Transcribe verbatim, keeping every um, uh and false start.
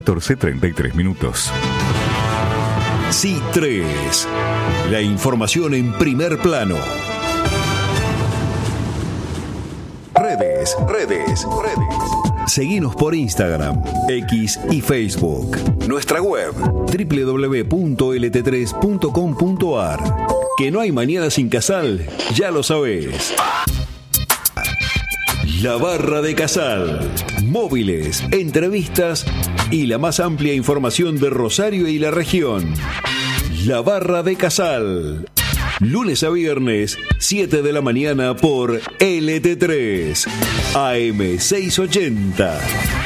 catorce treinta y tres minutos. C tres. La información en primer plano. Redes, redes, redes. Seguinos por Instagram, X y Facebook. Nuestra web, doble u doble u doble u punto l t tres punto com punto a r. Que no hay mañana sin Casal, ya lo sabés. La Barra de Casal. Móviles, entrevistas y la más amplia información de Rosario y la región. La Barra de Casal. Lunes a viernes, siete de la mañana por L T tres, A M seiscientos ochenta.